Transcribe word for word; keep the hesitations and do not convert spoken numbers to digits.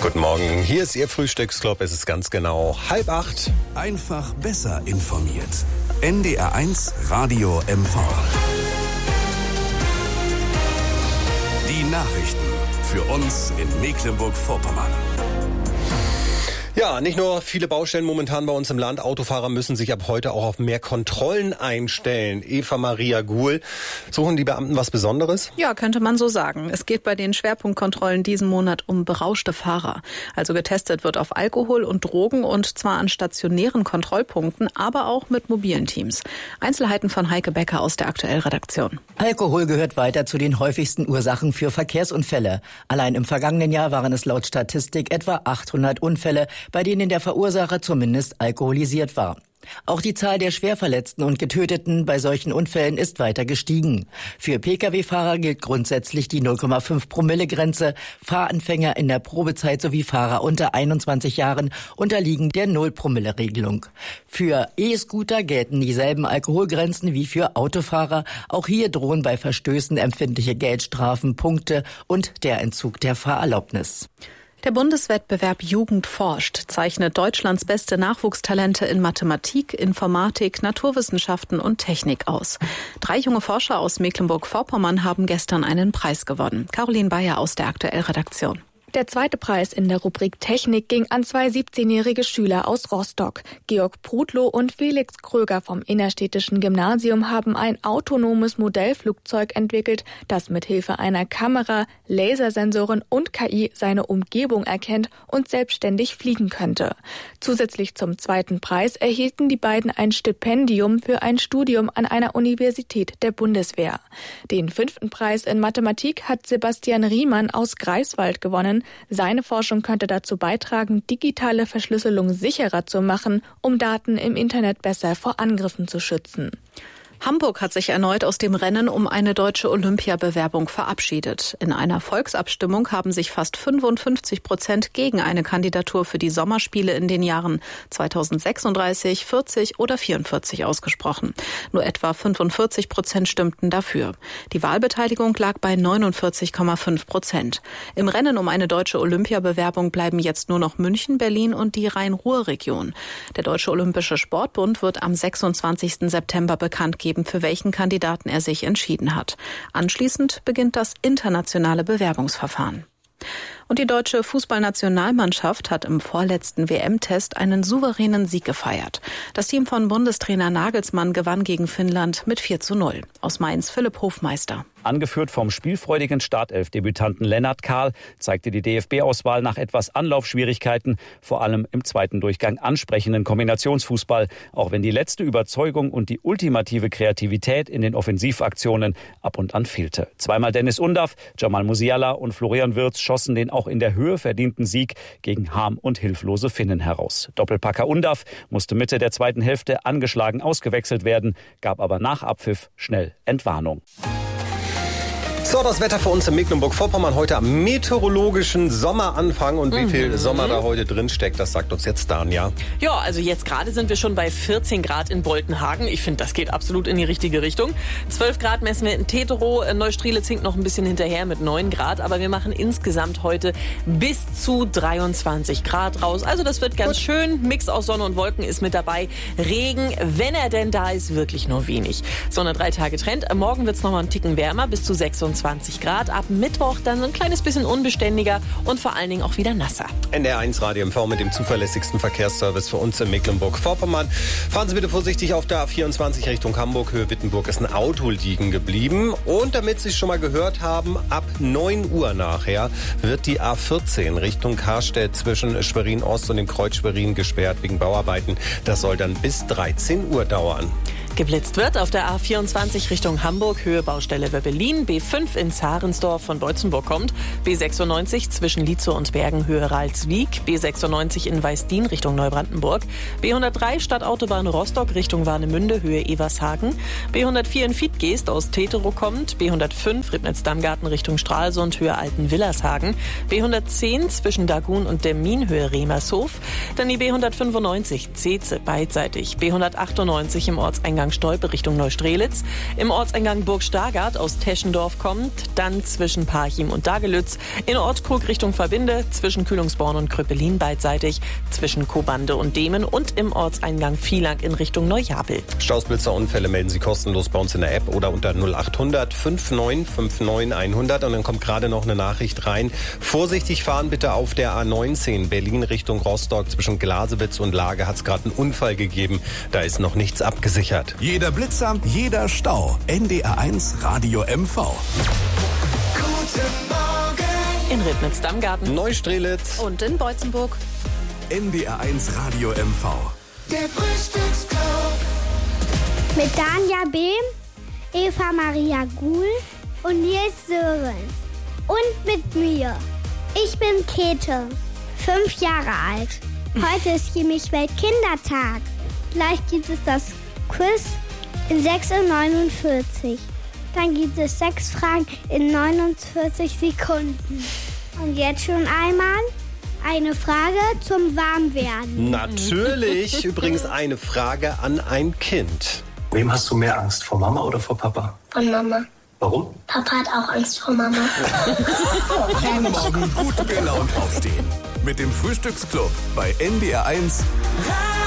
Guten Morgen, hier ist Ihr Frühstücksclub. Es ist ganz genau halb acht. Einfach besser informiert. N D R eins Radio M V. Die Nachrichten für uns in Mecklenburg-Vorpommern. Ja, nicht nur viele Baustellen momentan bei uns im Land. Autofahrer müssen sich ab heute auch auf mehr Kontrollen einstellen. Eva Maria Guhl, suchen die Beamten was Besonderes? Ja, könnte man so sagen. Es geht bei den Schwerpunktkontrollen diesen Monat um berauschte Fahrer. Also getestet wird auf Alkohol und Drogen und zwar an stationären Kontrollpunkten, aber auch mit mobilen Teams. Einzelheiten von Heike Becker aus der Aktuell-Redaktion. Alkohol gehört weiter zu den häufigsten Ursachen für Verkehrsunfälle. Allein im vergangenen Jahr waren es laut Statistik etwa achthundert Unfälle, bei denen der Verursacher zumindest alkoholisiert war. Auch die Zahl der Schwerverletzten und Getöteten bei solchen Unfällen ist weiter gestiegen. Für Pkw-Fahrer gilt grundsätzlich die null Komma fünf Promille-Grenze. Fahranfänger in der Probezeit sowie Fahrer unter einundzwanzig Jahren unterliegen der null Promille Regelung. Für E-Scooter gelten dieselben Alkoholgrenzen wie für Autofahrer. Auch hier drohen bei Verstößen empfindliche Geldstrafen, Punkte und der Entzug der Fahrerlaubnis. Der Bundeswettbewerb Jugend forscht zeichnet Deutschlands beste Nachwuchstalente in Mathematik, Informatik, Naturwissenschaften und Technik aus. Drei junge Forscher aus Mecklenburg-Vorpommern haben gestern einen Preis gewonnen. Caroline Bayer aus der Aktuell-Redaktion. Der zweite Preis in der Rubrik Technik ging an zwei siebzehnjährige Schüler aus Rostock. Georg Prudlow und Felix Kröger vom Innerstädtischen Gymnasium haben ein autonomes Modellflugzeug entwickelt, das mit Hilfe einer Kamera, Lasersensoren und K I seine Umgebung erkennt und selbstständig fliegen könnte. Zusätzlich zum zweiten Preis erhielten die beiden ein Stipendium für ein Studium an einer Universität der Bundeswehr. Den fünften Preis in Mathematik hat Sebastian Riemann aus Greifswald gewonnen. Seine Forschung könnte dazu beitragen, digitale Verschlüsselung sicherer zu machen, um Daten im Internet besser vor Angriffen zu schützen. Hamburg hat sich erneut aus dem Rennen um eine deutsche Olympiabewerbung verabschiedet. In einer Volksabstimmung haben sich fast fünfundfünfzig Prozent gegen eine Kandidatur für die Sommerspiele in den Jahren zweitausendsechsunddreißig, vierzig oder vierundvierzig ausgesprochen. Nur etwa fünfundvierzig Prozent stimmten dafür. Die Wahlbeteiligung lag bei neunundvierzig Komma fünf Prozent. Im Rennen um eine deutsche Olympiabewerbung bleiben jetzt nur noch München, Berlin und die Rhein-Ruhr-Region. Der Deutsche Olympische Sportbund wird am sechsundzwanzigsten September bekannt geben, für welchen Kandidaten er sich entschieden hat. Anschließend beginnt das internationale Bewerbungsverfahren. Und die deutsche Fußballnationalmannschaft hat im vorletzten W M-Test einen souveränen Sieg gefeiert. Das Team von Bundestrainer Nagelsmann gewann gegen Finnland mit vier zu null. Aus Mainz Philipp Hofmeister. Angeführt vom spielfreudigen Startelf-Debütanten Lennart Kahl zeigte die D F B-Auswahl nach etwas Anlaufschwierigkeiten vor allem im zweiten Durchgang ansprechenden Kombinationsfußball, auch wenn die letzte Überzeugung und die ultimative Kreativität in den Offensivaktionen ab und an fehlte. Zweimal Dennis Undaff, Jamal Musiala und Florian Wirtz schossen den auch in der Höhe verdienten Sieg gegen Harm und hilflose Finnen heraus. Doppelpacker Undaff musste Mitte der zweiten Hälfte angeschlagen ausgewechselt werden, gab aber nach Abpfiff schnell Entwarnung. So, das Wetter für uns in Mecklenburg-Vorpommern heute am meteorologischen Sommeranfang. Und wie viel Mhm. Sommer da heute drin steckt, das sagt uns jetzt Danja. Ja, also jetzt gerade sind wir schon bei vierzehn Grad in Boltenhagen. Ich finde, das geht absolut in die richtige Richtung. zwölf Grad messen wir in Teterow. Neustrelitz hinkt noch ein bisschen hinterher mit neun Grad. Aber wir machen insgesamt heute bis zu dreiundzwanzig Grad raus. Also das wird ganz Gut. schön. Mix aus Sonne und Wolken ist mit dabei. Regen, wenn er denn da ist, wirklich nur wenig. Sonne drei Tage Trend. Morgen wird es noch mal einen Ticken wärmer, bis zu sechsundzwanzig Grad. Ab Mittwoch dann so ein kleines bisschen unbeständiger und vor allen Dingen auch wieder nasser. N D R eins Radio M V mit dem zuverlässigsten Verkehrsservice für uns in Mecklenburg-Vorpommern. Fahren Sie bitte vorsichtig auf der A vierundzwanzig Richtung Hamburg. Höhe Wittenburg ist ein Auto liegen geblieben. Und damit Sie es schon mal gehört haben, ab neun Uhr nachher wird die A vierzehn Richtung Karstedt zwischen Schwerin Ost und dem Kreuz Schwerin gesperrt wegen Bauarbeiten. Das soll dann bis dreizehn Uhr dauern. Geblitzt wird auf der A vierundzwanzig Richtung Hamburg, Höhe Baustelle Wöbbelin, B fünf in Zarensdorf von Beutzenburg kommt, B sechsundneunzig zwischen Lietzow und Bergen, Höhe Ralswiek, B sechsundneunzig in Weißdien Richtung Neubrandenburg, B hundertdrei Stadtautobahn Rostock Richtung Warnemünde, Höhe Evershagen, B hundertvier in Fiedgeest aus Teterow kommt, B hundertfünf Ribnitz-Dammgarten Richtung Stralsund, Höhe Altenwillershagen, B hundertzehn zwischen Dagun und Demmin, Höhe Remershof, dann die B hundertfünfundneunzig Zeetze beidseitig, B hundertachtundneunzig im Ortseingang Ortseingang Stolpe Richtung Neustrelitz. Im Ortseingang Burg Stargard aus Teschendorf kommt, dann zwischen Parchim und Dagelütz. In Ortkrug Richtung Verbinde, zwischen Kühlungsborn und Kröpelin beidseitig, zwischen Kobande und Demen und im Ortseingang Vielang in Richtung Neujabel. Stausblitzerunfälle melden Sie kostenlos bei uns in der App oder unter null acht hundert fünfundneunzig fünfundneunzig hundert. Und dann kommt gerade noch eine Nachricht rein. Vorsichtig fahren bitte auf der A neunzehn Berlin Richtung Rostock. Zwischen Glasewitz und Lage hat es gerade einen Unfall gegeben. Da ist noch nichts abgesichert. Jeder Blitzer, jeder Stau. N D R eins Radio M V. Guten Morgen. In Ribnitz-Dammgarten, Neustrelitz Und in Beutzenburg. N D R eins Radio M V. Der Frühstücksclub. Mit Danja Behm, Eva Maria Guhl und Nils Sörensen. Und mit mir. Ich bin Käthe, fünf Jahre alt. Heute ist nämlich Weltkindertag. Gleich gibt es das Quiz in sechs Uhr neunundvierzig. Dann gibt es sechs Fragen in neunundvierzig Sekunden. Und jetzt schon einmal eine Frage zum Warmwerden. Natürlich. Übrigens eine Frage an ein Kind. Wem hast du mehr Angst, vor Mama oder vor Papa? Von Mama. Warum? Papa hat auch Angst vor Mama. Jeden Morgen gut gelaunt aufstehen. Mit dem Frühstücksclub bei N D R eins.